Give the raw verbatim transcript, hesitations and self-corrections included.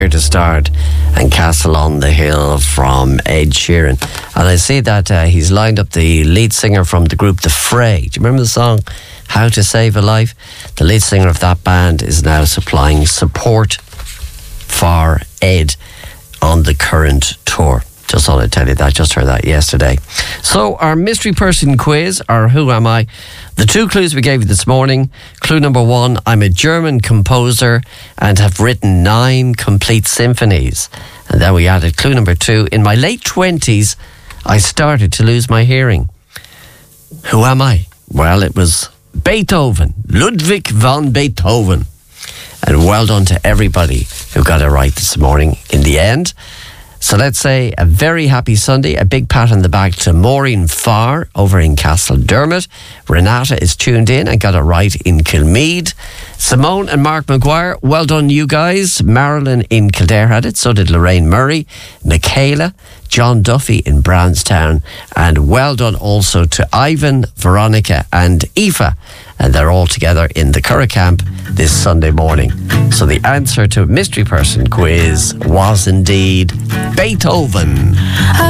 to Start and Castle on the Hill from Ed Sheeran. And I see that uh, he's lined up the lead singer from the group The Fray. Do you remember the song How to Save a Life? The lead singer of that band is now supplying support for Ed on the current tour. Just thought I'd tell you that. Just heard that yesterday. So our mystery person quiz, or Who Am I? The two clues we gave you this morning. Clue number one, I'm a German composer and have written nine complete symphonies. And then we added clue number two, in my late twenties, I started to lose my hearing. Who am I? Well, it was Beethoven, Ludwig van Beethoven. And well done to everybody who got it right this morning in the end. So let's say a very happy Sunday. A big pat on the back to Maureen Farr over in Castledermot. Renata is tuned in and got it right in Kilmead. Simone and Mark Maguire, well done you guys. Marilyn in Kildare had it. So did Lorraine Murray. Michaela, John Duffy in Brownstown. And well done also to Ivan, Veronica and Aoife. And they're all together in the Curragh Camp this Sunday morning. So the answer to Mystery Person quiz was indeed Beethoven.